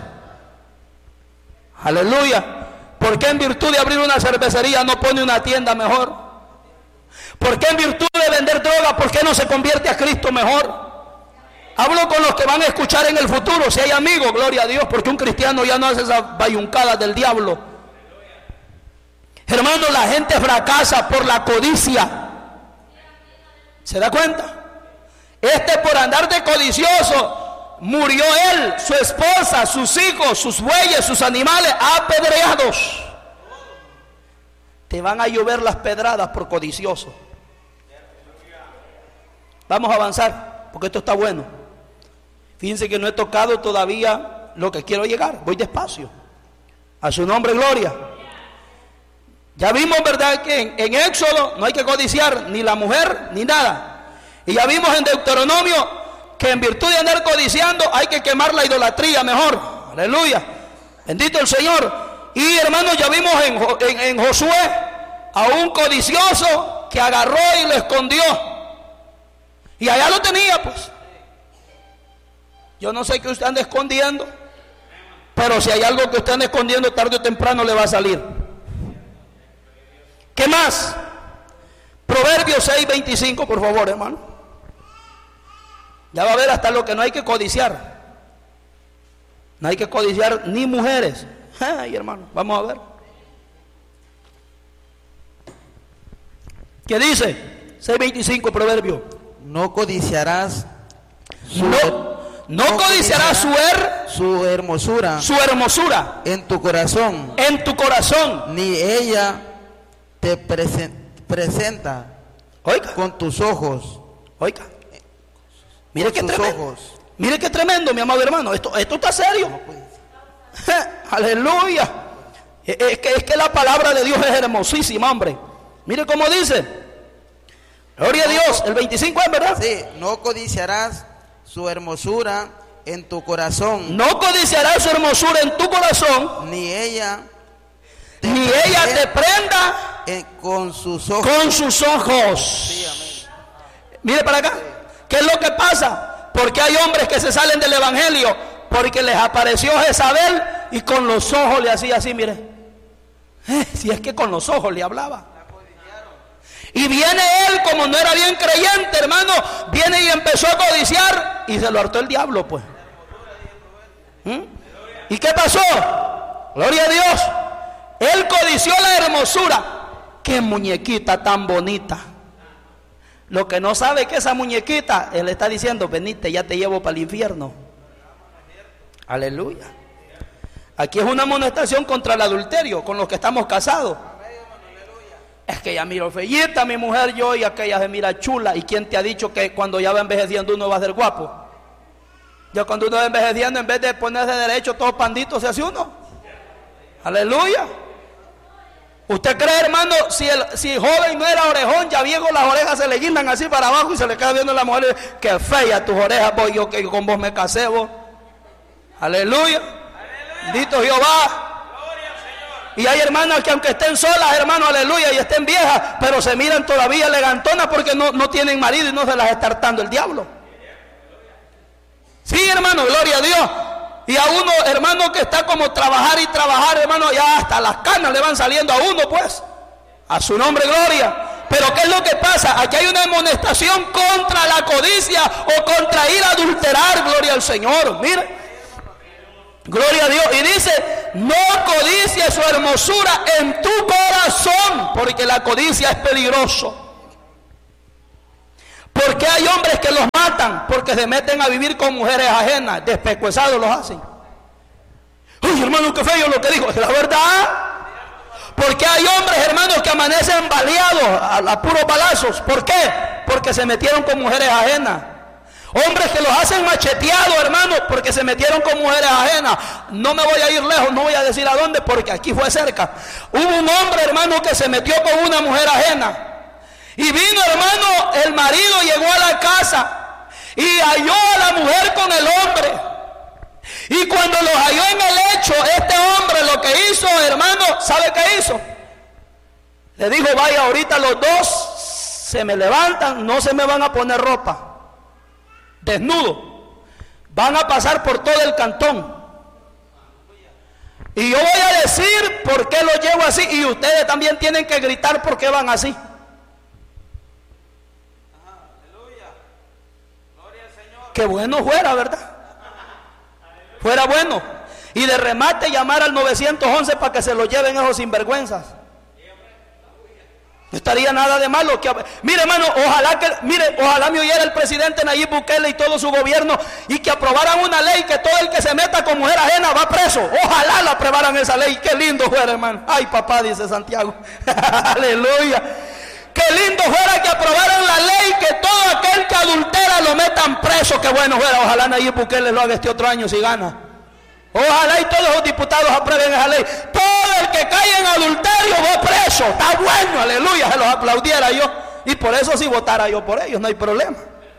[SPEAKER 1] Aleluya. ¿Por qué en virtud de abrir una cervecería no pone una tienda mejor? ¿Por qué en virtud de vender droga, por qué no se convierte a Cristo mejor? Hablo con los que van a escuchar en el futuro, si hay amigos, gloria a Dios, porque un cristiano ya no hace esas bayuncadas del diablo. Hermano, la gente fracasa por la codicia. ¿Se da cuenta? Por andar de codicioso, murió él, su esposa, sus hijos, sus bueyes, sus animales apedreados. Te van a llover las pedradas por codicioso. Vamos a avanzar, porque esto está bueno. Fíjense que no he tocado todavía lo que quiero llegar. Voy despacio. A su nombre, gloria. Ya vimos, ¿verdad?, que en Éxodo no hay que codiciar ni la mujer ni nada. Y ya vimos en Deuteronomio que en virtud de andar codiciando hay que quemar la idolatría mejor. Aleluya. Bendito el Señor. Y hermanos, ya vimos en Josué a un codicioso que agarró y lo escondió. Y allá lo tenía, pues. Yo no sé qué usted anda escondiendo, pero si hay algo que usted anda escondiendo, tarde o temprano le va a salir. ¿Qué más? Proverbios 6:25, por favor, hermano. Ya va a ver hasta lo que no hay que codiciar. No hay que codiciar ni mujeres. Ay, hermano, vamos a ver. ¿Qué dice? 6:25, Proverbio.
[SPEAKER 2] No codiciarás
[SPEAKER 1] no codiciarás
[SPEAKER 2] su hermosura
[SPEAKER 1] en tu corazón,
[SPEAKER 2] ni ella te presenta, oiga, con tus ojos.
[SPEAKER 1] Oiga, mire qué tremendo. Mire qué tremendo, mi amado hermano. Esto está serio. Aleluya. Es que la palabra de Dios es hermosísima, hombre. Mire cómo dice. Gloria a Dios. El 25 es, ¿verdad?
[SPEAKER 2] Sí. No codiciarás su hermosura en tu corazón.
[SPEAKER 1] No codiciarás su hermosura en tu corazón.
[SPEAKER 2] Ni ella
[SPEAKER 1] te prenda
[SPEAKER 2] con sus ojos.
[SPEAKER 1] Con sus ojos.
[SPEAKER 2] Sí, amén.
[SPEAKER 1] Mire para acá. ¿Qué es lo que pasa? Porque hay hombres que se salen del evangelio porque les apareció Jezabel y con los ojos le hacía así, mire. Si es que con los ojos le hablaba. Y viene él, como no era bien creyente, hermano, viene y empezó a codiciar y se lo hartó el diablo, pues. ¿Y qué pasó? Gloria a Dios. Él codició la hermosura. Qué muñequita tan bonita. Lo que no sabe que esa muñequita, él está diciendo: venite, ya te llevo para el infierno. Aleluya. Aquí es una amonestación contra el adulterio con los que estamos casados. Es que ella mira feillita, mi mujer, yo, y aquella se mira chula. ¿Y quién te ha dicho que cuando ya va envejeciendo uno va a ser guapo? Ya cuando uno va envejeciendo, en vez de ponerse derecho, todo pandito, se hace uno. Aleluya. ¿Usted cree, hermano, si joven no era orejón, ya viejo las orejas se le guindan así para abajo y se le queda viendo a la mujer? Que fea tus orejas, voy yo que con vos me casé, vos. Aleluya. Bendito Jehová. Y hay hermanas que aunque estén solas, hermano, aleluya, y estén viejas, pero se miran todavía elegantonas porque no tienen marido y no se las está hartando el diablo. Sí, hermano, gloria a Dios. Y a uno, hermano, que está como trabajar y trabajar, hermano, ya hasta las canas le van saliendo a uno, pues. A su nombre, gloria. Pero ¿qué es lo que pasa? Aquí hay una amonestación contra la codicia o contra ir a adulterar, gloria al Señor. Mire, gloria a Dios. Y dice, no codicies su hermosura en tu corazón, porque la codicia es peligroso. ¿Por qué hay hombres que los matan? Porque se meten a vivir con mujeres ajenas, despecuezados los hacen. Uy, hermano, qué feo lo que dijo, es la verdad. Porque hay hombres, hermanos, que amanecen baleados a puros balazos. ¿Por qué? Porque se metieron con mujeres ajenas. Hombres que los hacen macheteados, hermanos, porque se metieron con mujeres ajenas. No me voy a ir lejos, no voy a decir a dónde, porque aquí fue cerca. Hubo un hombre, hermano, que se metió con una mujer ajena. Y vino, hermano, el marido llegó a la casa y halló a la mujer con el hombre. Y cuando los halló en el lecho, este hombre lo que hizo, hermano, ¿sabe qué hizo? Le dijo, vaya, ahorita los dos se me levantan, no se me van a poner ropa, desnudo, van a pasar por todo el cantón. Y yo voy a decir por qué lo llevo así, y ustedes también tienen que gritar por qué van así. Que bueno fuera, ¿verdad? Fuera bueno. Y de remate llamar al 911 para que se lo lleven esos sinvergüenzas. No estaría nada de malo. Mire, hermano, ojalá me oyera el presidente Nayib Bukele y todo su gobierno y que aprobaran una ley que todo el que se meta con mujer ajena va preso. Ojalá la aprobaran esa ley. Qué lindo fuera, hermano. Ay, papá, dice Santiago. Aleluya. Qué lindo fuera que aprobaran la ley que todo aquel que adultera lo metan preso. Qué bueno fuera. Ojalá Nayib Bukele lo haga este otro año si gana. Ojalá y todos los diputados aprueben esa ley. Todo el que cae en adulterio va preso. Está bueno, aleluya. Se los aplaudiera yo. Y por eso si votara yo por ellos, no hay problema.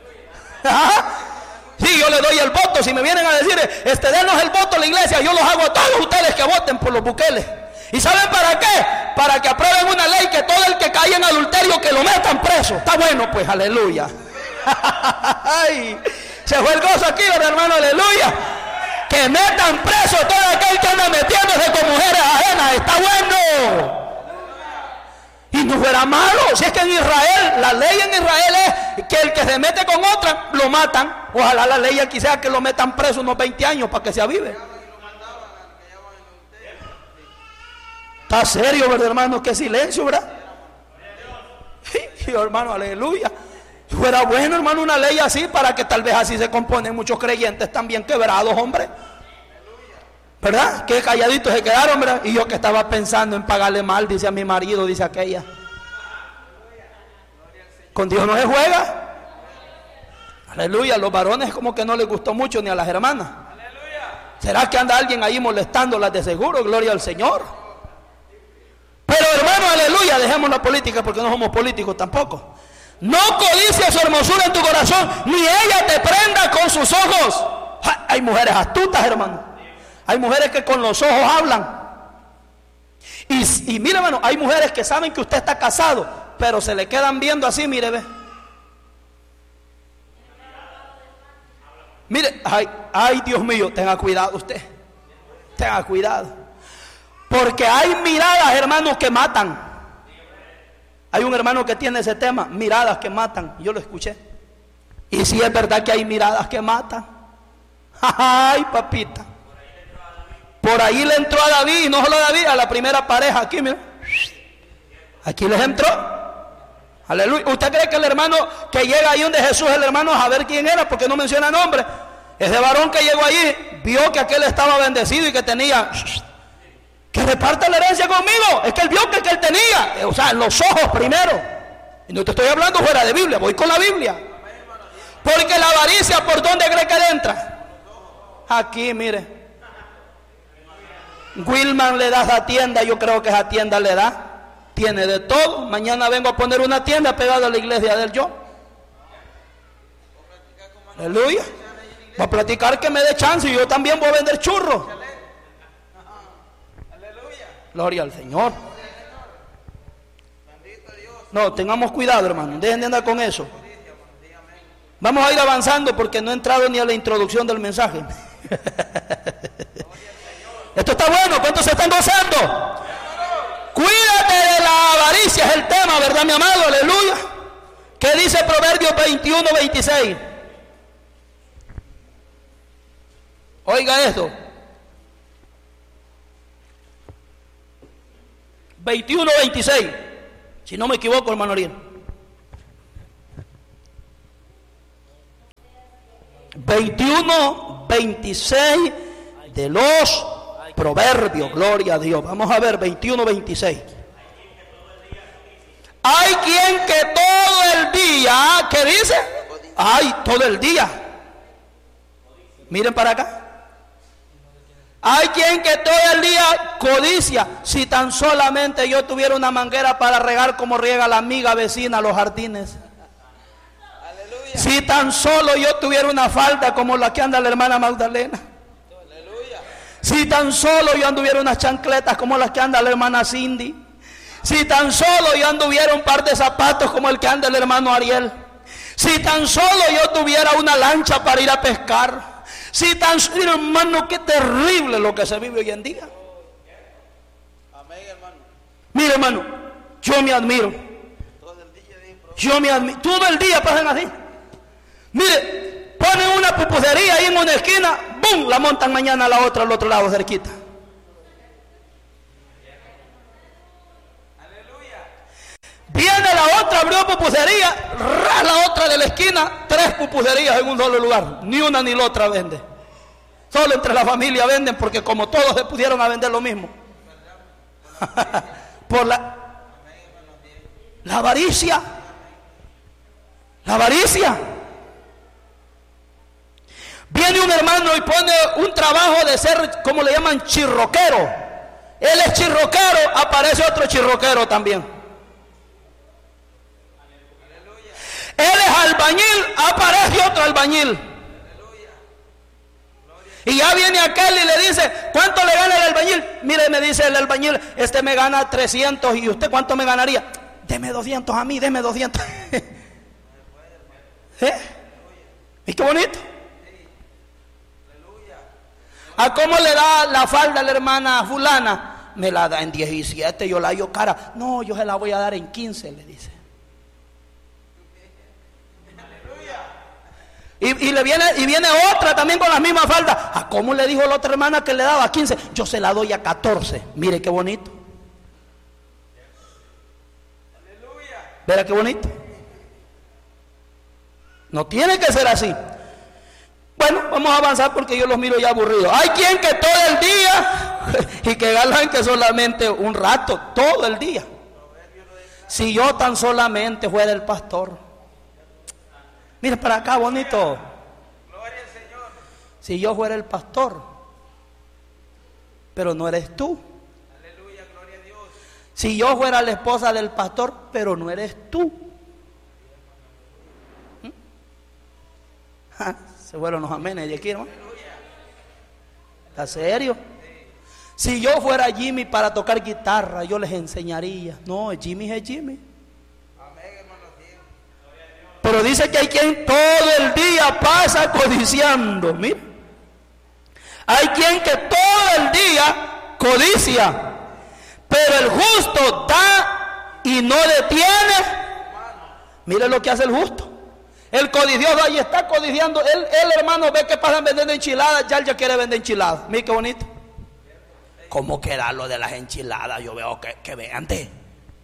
[SPEAKER 1] Sí, yo le doy el voto. Si me vienen a decir, denos el voto a la iglesia, yo los hago a todos ustedes que voten por los Bukeles. ¿Y saben para qué? Para que aprueben una ley que todo el que cae en adulterio que lo metan preso. Está bueno, pues, aleluya. Ay, se fue el gozo aquí, hermano, aleluya. Que metan preso todo aquel que anda metiéndose con mujeres ajenas. Está bueno. Y no fuera malo. Si es que en Israel, la ley en Israel es que el que se mete con otra, lo matan. Ojalá la ley aquí sea que lo metan preso unos 20 años para que se avive. Está serio, ¿verdad, hermano? Qué silencio, ¿verdad? Sí, hermano, aleluya. Fuera bueno, hermano, una ley así para que tal vez así se componen muchos creyentes también quebrados, hombre. ¿Verdad? Que calladitos se quedaron, ¿verdad? Y yo que estaba pensando en pagarle mal, dice a mi marido, dice aquella. Con Dios no se juega. Aleluya, los varones como que no les gustó mucho ni a las hermanas. ¿Será que anda alguien ahí molestándolas de seguro? Gloria al Señor. Pero hermano, aleluya, dejemos la política porque no somos políticos tampoco. No codicies su hermosura en tu corazón, ni ella te prenda con sus ojos. Hay mujeres astutas, hermano. Hay mujeres que con los ojos hablan. Y mire, hermano, hay mujeres que saben que usted está casado, pero se le quedan viendo así, mire, ve. Mire, ay, Dios mío, tenga cuidado usted. Tenga cuidado. Porque hay miradas, hermanos, que matan. Hay un hermano que tiene ese tema, miradas que matan. Yo lo escuché. Y sí es verdad que hay miradas que matan. Ay, papita. Por ahí le entró a David, y no solo a David, a la primera pareja. Aquí, mira. Aquí les entró. Aleluya. ¿Usted cree que el hermano que llega ahí donde Jesús, el hermano, a ver quién era? Porque no menciona nombre. Ese varón que llegó allí, vio que aquel estaba bendecido y que tenía... Que reparta la herencia conmigo. Es que él vio que él tenía. O sea, en los ojos primero. Y no te estoy hablando fuera de Biblia, voy con la Biblia. Porque la avaricia, ¿por dónde cree que le entra? Aquí, mire. Wilman le da esa tienda, yo creo que esa tienda le da. Tiene de todo. Mañana vengo a poner una tienda pegada a la iglesia del yo. Aleluya. Voy a platicar que me dé chance y yo también voy a vender churros. Gloria al Señor. No, tengamos cuidado, hermano. Dejen de andar con eso. Vamos a ir avanzando porque no he entrado ni a la introducción del mensaje. Esto está bueno, ¿cuántos se están gozando? Cuídate de la avaricia, es el tema, ¿verdad, mi amado? Aleluya. ¿Qué dice Proverbios 21, 26? Oiga esto. 21, 26. Si no me equivoco, hermano Ariel. 21, 26 de los Proverbios, gloria a Dios. Vamos a ver, 21, 26. Hay quien que todo el día, ¿qué dice? Ay, todo el día. Miren para acá. Hay quien que todo el día codicia. Si tan solamente yo tuviera una manguera para regar como riega la amiga vecina los jardines. Aleluya. Si tan solo yo tuviera una falda como la que anda la hermana Magdalena. Aleluya. Si tan solo yo anduviera unas chancletas como las que anda la hermana Cindy. Si tan solo yo anduviera un par de zapatos como el que anda el hermano Ariel. Si tan solo yo tuviera una lancha para ir a pescar. Si tan solo, hermano, qué terrible lo que se vive hoy en día. Amén, hermano. Mire, hermano, yo me admiro. Yo me admiro. Todo el día pasan así. Mire, ponen una pupusería ahí en una esquina, ¡bum! La montan mañana a la otra, al otro lado, cerquita. Viene la otra, abrió pupusería, la otra de la esquina, 3 pupuserías en un solo lugar. Ni una ni la otra vende. Solo entre la familia venden, porque como todos se pusieron a vender lo mismo. Por la avaricia. La avaricia. Viene un hermano y pone un trabajo de ser, como le llaman, chirroquero. Él es chirroquero, aparece otro chirroquero también. Él es albañil, aparece otro albañil. Y ya viene aquel y le dice, ¿cuánto le gana el albañil? Mire, me dice el albañil, este me gana 300, ¿y usted cuánto me ganaría? Deme 200 a mí, deme 200. ¿Eh? ¿Y qué bonito? ¿A cómo le da la falda a la hermana fulana? Me la da en 17, yo la hallo cara. No, yo se la voy a dar en 15, le dice. Y viene otra también con la misma falda. ¿A cómo le dijo la otra hermana que le daba 15? Yo se la doy a 14. Mire qué bonito. ¿Verá qué bonito? No tiene que ser así. Bueno, vamos a avanzar porque yo los miro ya aburridos. Hay quien que todo el día y que ganan que solamente un rato, todo el día. Si yo tan solamente fuera el pastor. Mira para acá, bonito. Si yo fuera el pastor, pero no eres tú. Aleluya, gloria a Dios. Si yo fuera la esposa del pastor, pero no eres tú. Se fueron los amenes de aquí, ¿no? ¿Está serio? Si yo fuera Jimmy para tocar guitarra, yo les enseñaría. No, Jimmy es Jimmy. Pero dice que hay quien todo el día pasa codiciando. Mira, hay quien que todo el día codicia, pero el justo da y no detiene. Mire lo que hace el justo. El codicioso ahí está codiciando. El hermano ve que pasan vendiendo enchiladas, ya él ya quiere vender enchiladas. Mire qué bonito. ¿Cómo queda lo de las enchiladas? Yo veo que vean de.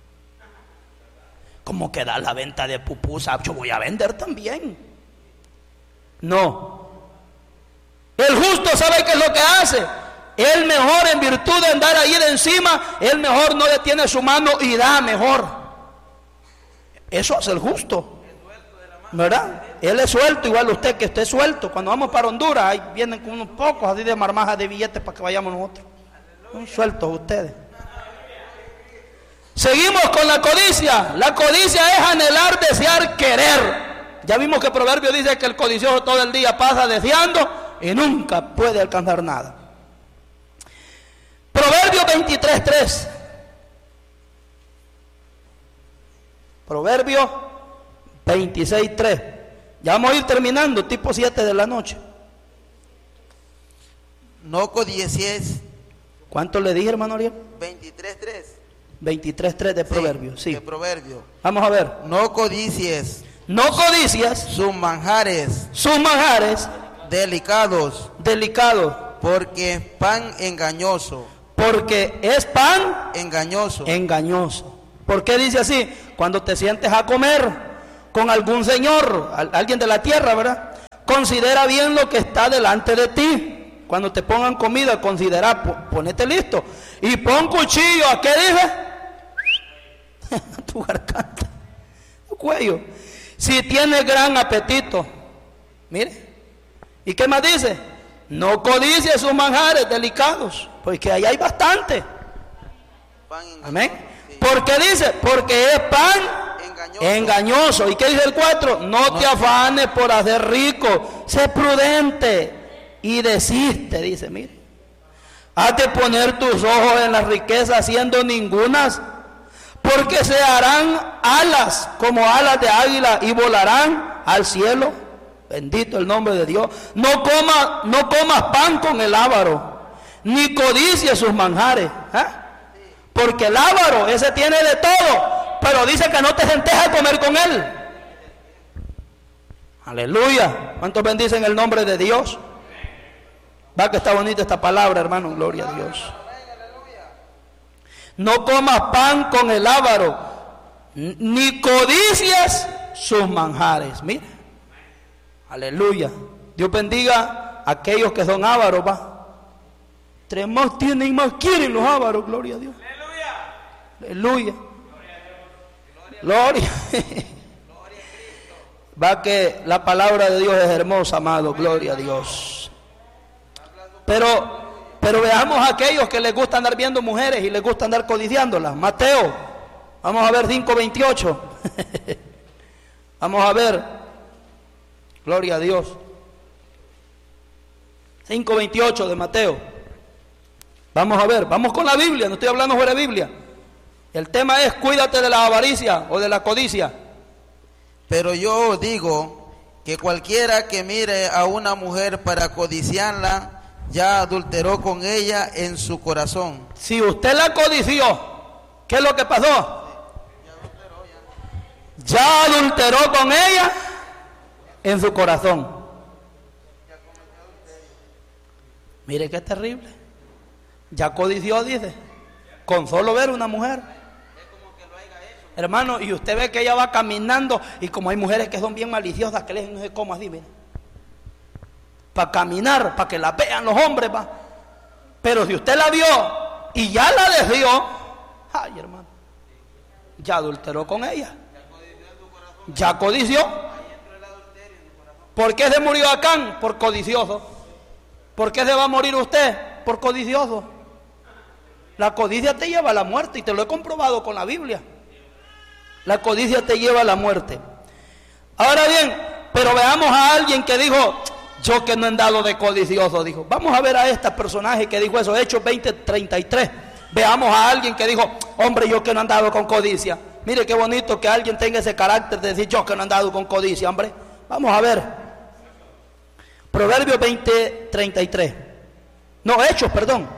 [SPEAKER 1] ¿Cómo queda la venta de pupusas? Yo voy a vender también. No. El justo sabe qué es lo que hace. Él mejor, en virtud de andar ahí de encima, él mejor no detiene su mano y da mejor. Eso hace el justo, ¿verdad? Él es suelto, igual usted que esté suelto. Cuando vamos para Honduras, ahí vienen con unos pocos así de marmajas de billetes para que vayamos nosotros. Son sueltos ustedes. Seguimos con la codicia. La codicia es anhelar, desear, querer. Ya vimos que Proverbio dice que el codicioso todo el día pasa deseando y nunca puede alcanzar nada. Proverbio 23:3. Proverbio 26:3. Ya vamos a ir terminando, tipo 7 de la noche.
[SPEAKER 2] No codicies
[SPEAKER 1] ¿Cuánto le dije, hermano Ariel?
[SPEAKER 2] 23:3.
[SPEAKER 1] 23:3 de Proverbios, sí.
[SPEAKER 2] De Proverbio.
[SPEAKER 1] Vamos a ver.
[SPEAKER 2] No codicies
[SPEAKER 1] No codicias
[SPEAKER 2] sus manjares
[SPEAKER 1] delicados,
[SPEAKER 2] porque es pan engañoso.
[SPEAKER 1] porque es pan
[SPEAKER 2] Engañoso.
[SPEAKER 1] engañoso. ¿Por qué dice así? Cuando te sientes a comer con algún señor, alguien de la tierra, ¿verdad? Considera bien lo que está delante de ti. Cuando te pongan comida, considera, ponete listo. Y pon cuchillo, ¿a qué dice? Tu garganta, tu cuello. Si tienes gran apetito, mire. ¿Y qué más dice? No codicies sus manjares delicados, porque ahí hay bastante. Amén. ¿Por qué dice? Porque es pan engañoso. ¿Y qué dice el 4? No te afanes por hacer rico, sé prudente y desiste, dice, mire. Has de poner tus ojos en las riquezas, haciendo ningunas, porque se harán alas como alas de águila y volarán al cielo. Bendito el nombre de Dios. No comas pan con el avaro, ni codicies sus manjares, porque el avaro, ese tiene de todo, pero dice que no te sentes a comer con él. Aleluya. ¿Cuántos bendicen el nombre de Dios? Va que está bonita esta palabra, hermano, gloria a Dios. No comas pan con el avaro, ni codicies sus manjares. Mire, aleluya. Dios bendiga a aquellos que son ávaros, va. Entre más tienen, más quieren los ávaros, gloria a Dios. Aleluya. Gloria. Va que la palabra de Dios es hermosa, amado, gloria a Dios. Pero veamos a aquellos que les gusta andar viendo mujeres y les gusta andar codiciándolas. Mateo, vamos a ver 5:28. Vamos a ver, gloria a Dios. 5:28 de Mateo. Vamos a ver, vamos con la Biblia, no estoy hablando fuera de Biblia. El tema es: cuídate de la avaricia o de la codicia.
[SPEAKER 2] Pero yo digo que cualquiera que mire a una mujer para codiciarla, ya adulteró con ella en su corazón.
[SPEAKER 1] Si usted la codició, ¿qué es lo que pasó? Ya adulteró con ella en su corazón. Mire qué terrible. Ya codició, dice, con solo ver una mujer. Hermano, y usted ve que ella va caminando, y como hay mujeres que son bien maliciosas, que le dicen no sé cómo así, mire, para caminar, para que la vean los hombres, va. Pero si usted la vio y ya la desvió, ay, hermano, ya adulteró con ella, ya codició. ¿Por qué se murió Acán? Por codicioso. ¿Por qué se va a morir usted? Por codicioso. La codicia te lleva a la muerte, y te lo he comprobado con la Biblia. La codicia te lleva a la muerte. Ahora bien, pero veamos a alguien que dijo: yo que no he andado de codicioso, dijo. Vamos a ver a este personaje que dijo eso, Hechos 20:33. Veamos a alguien que dijo: hombre, yo que no he andado con codicia. Mire qué bonito que alguien tenga ese carácter de decir: yo que no he andado con codicia, hombre. Vamos a ver. Proverbios 20:33. No, Hechos, perdón.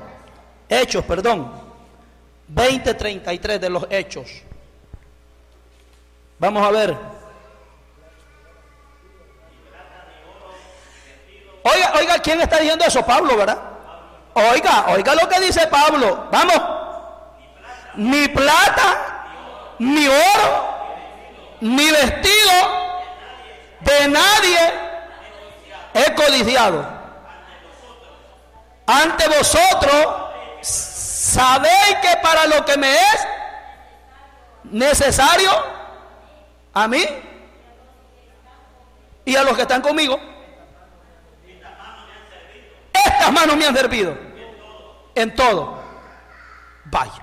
[SPEAKER 1] 20:33 de los Hechos. Vamos a ver. Oiga, ¿quién está diciendo eso? Pablo, ¿verdad? Oiga lo que dice Pablo. Vamos. Ni plata, ni oro, ni vestido de nadie he codiciado. Ante vosotros sabéis que para lo que me es necesario, a mí y a los que están conmigo, estas manos me han servido en todo. Vaya.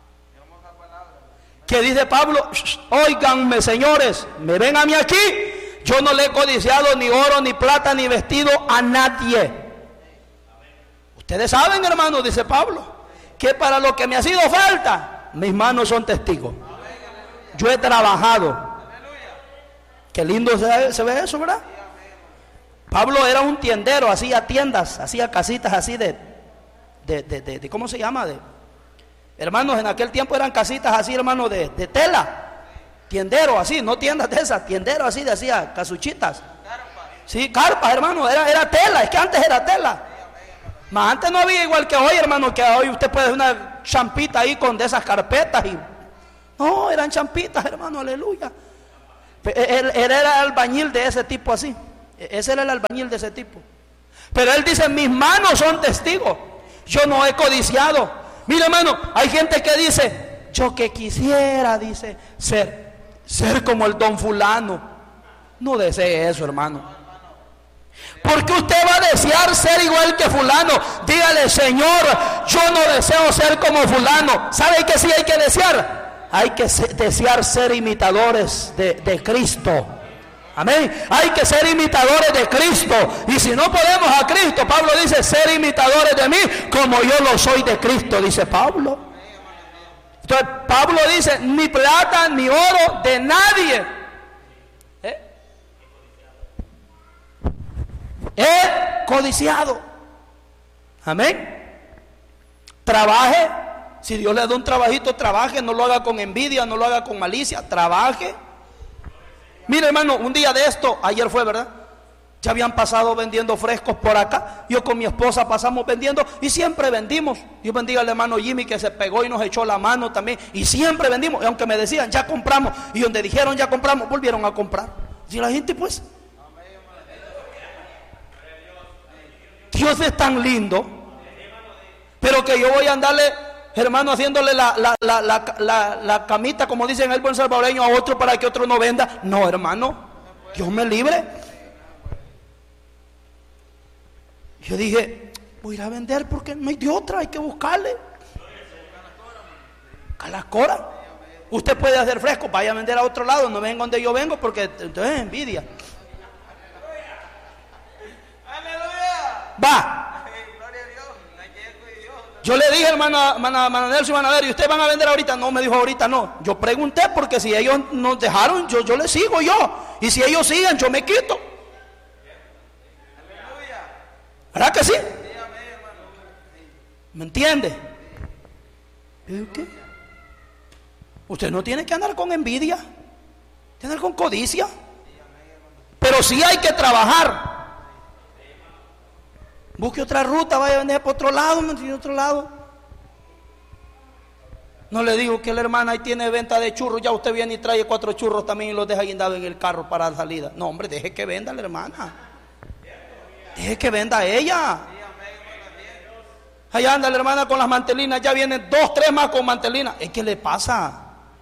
[SPEAKER 1] ¿Qué dice Pablo? Óiganme, señores, me ven a mí aquí. Yo no le he codiciado ni oro, ni plata, ni vestido a nadie. Ustedes saben, hermanos, dice Pablo, que para lo que me ha sido falta, mis manos son testigos. Yo he trabajado. Qué lindo se ve eso, ¿verdad? Pablo era un tiendero, hacía tiendas, hacía casitas así de ¿cómo se llama? Hermanos, en aquel tiempo eran casitas así, hermanos, de tela. Tiendero así, no tiendas de esas, tiendero así, decía, casuchitas. Sí, carpas, hermano, era tela, es que antes era tela. Mas antes no había igual que hoy, hermano, que hoy usted puede hacer una champita ahí con de esas carpetas y... No, eran champitas, hermano, aleluya. Él era albañil de ese tipo así. Ese era el albañil de ese tipo. Pero él dice, mis manos son testigos. Yo no he codiciado. Mira, hermano, hay gente que dice, yo que quisiera, dice, ser como el don fulano. No desee eso, hermano. Porque usted va a desear ser igual que fulano. Dígale, Señor, yo no deseo ser como fulano. ¿Sabe qué sí hay que desear? Hay que desear ser imitadores de Cristo. Amén. Hay que ser imitadores de Cristo. Y si no podemos a Cristo, Pablo dice, ser imitadores de mí como yo lo soy de Cristo, dice Pablo. Entonces Pablo dice, ni plata ni oro de nadie he codiciado. Amén. Trabaje. Si Dios le da un trabajito, trabaje. No lo haga con envidia, no lo haga con malicia. Trabaje. Mire, hermano, un día de esto, ayer fue, ¿verdad? Ya habían pasado vendiendo frescos por acá. Yo con mi esposa pasamos vendiendo y siempre vendimos. Dios bendiga al hermano Jimmy que se pegó y nos echó la mano también. Y siempre vendimos. Y aunque me decían, ya compramos. Y donde dijeron, ya compramos, volvieron a comprar. Y la gente, pues, Dios es tan lindo. Pero que yo voy a andarle, hermano, haciéndole la camita, como dicen el buen salvadoreño, a otro para que otro no venda. No, hermano, Dios me libre. Yo dije, voy a ir a vender porque no hay de otra, hay que buscarle. Calacora. Usted puede hacer fresco, vaya a vender a otro lado, no venga donde yo vengo porque entonces es envidia. Va. Yo le dije, hermana Nelson y hermana Vero, ¿y ustedes van a vender ahorita? No, me dijo ahorita no. Yo pregunté porque si ellos nos dejaron, yo les sigo yo. Y si ellos siguen, yo me quito. ¿Verdad que sí? ¿Me entiende? ¿Qué? Usted no tiene que andar con envidia, tiene que andar con codicia. Pero sí hay que trabajar. Busque otra ruta, vaya a vender por otro lado, No le digo que la hermana ahí tiene venta de churros, ya usted viene y trae 4 churros también y los deja guindados en el carro para la salida. No, hombre, deje que venda la hermana. Deje que venda ella. Allá anda la hermana con las mantelinas, ya vienen 2, 3 más con mantelinas. ¿Qué le pasa?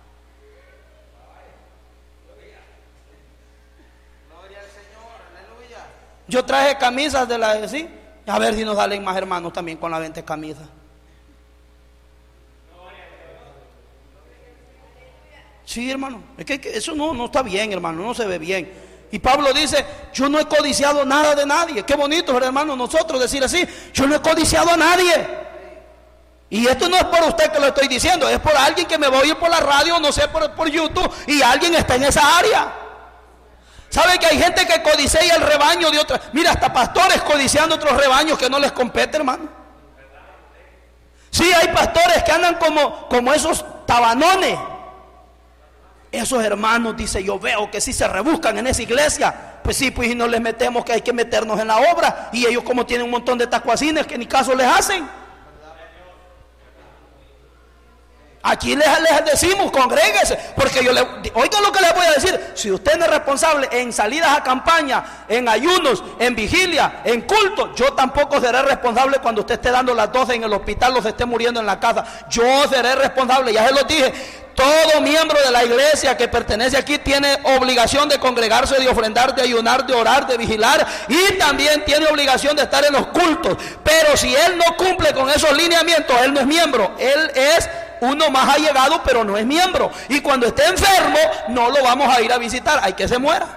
[SPEAKER 1] Yo traje camisas de las, ¿sí? A ver si nos salen más hermanos también con la venta de camisas. Sí, hermano, es que eso no está bien, hermano, no se ve bien. Y Pablo dice, yo no he codiciado nada de nadie. Qué bonito, hermano, nosotros decir así, yo no he codiciado a nadie. Y esto no es por usted que lo estoy diciendo, es por alguien que me va a oír por la radio, no sé, por YouTube, y alguien está en esa área. ¿Sabe que hay gente que codicia el rebaño de otra? Mira, hasta pastores codiciando otros rebaños que no les compete, hermano. Sí, hay pastores que andan como esos tabanones. Esos hermanos, dice, yo veo que sí se rebuscan en esa iglesia. Pues sí, pues y no les metemos, que hay que meternos en la obra. Y ellos como tienen un montón de tacuacines que ni caso les hacen. Aquí les decimos, congréguese, porque oigan lo que les voy a decir. Si usted no es responsable en salidas a campaña, en ayunos, en vigilia, en culto, yo tampoco seré responsable cuando usted esté dando las 12 en el hospital o se esté muriendo en la casa. Yo seré responsable, ya se lo dije. Todo miembro de la iglesia que pertenece aquí tiene obligación de congregarse, de ofrendar, de ayunar, de orar, de vigilar, y también tiene obligación de estar en los cultos. Pero si él no cumple con esos lineamientos, él no es miembro, él es uno más allegado, pero no es miembro. Y cuando esté enfermo, no lo vamos a ir a visitar, hay que se muera.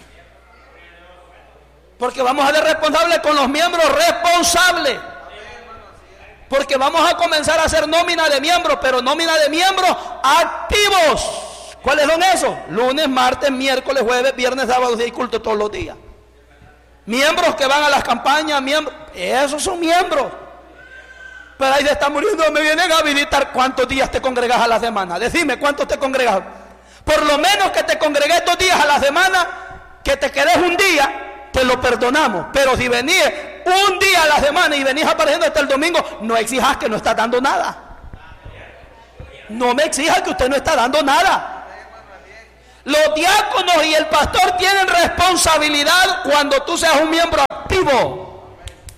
[SPEAKER 1] Porque vamos a ser responsables con los miembros responsables. Porque vamos a comenzar a hacer nómina de miembros, pero nómina de miembros activos. ¿Cuáles son esos? Lunes, martes, miércoles, jueves, viernes, sábado y culto todos los días. Miembros que van a las campañas, miembros, esos son miembros. Pero ahí se está muriendo, me vienen a visitar. ¿Cuántos días te congregas a la semana? Decime, ¿cuántos te congregas? Por lo menos que te congregues 2 días a la semana, que te quedes un día, te lo perdonamos. Pero si venís un día a la semana y venís apareciendo hasta el domingo, no exijas que no estás dando nada. No me exijas que usted no está dando nada. Los diáconos y el pastor tienen responsabilidad cuando tú seas un miembro activo.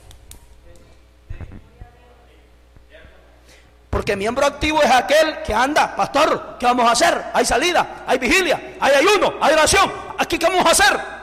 [SPEAKER 1] Porque miembro activo es aquel que anda, pastor, ¿qué vamos a hacer? Hay salida, hay vigilia, hay ayuno, hay oración. ¿Aquí qué vamos a hacer?